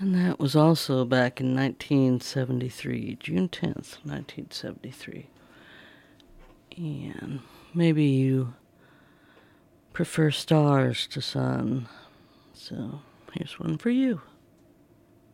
And that was also back in 1973, June 10th, 1973. And maybe you prefer stars to sun. So here's one for you.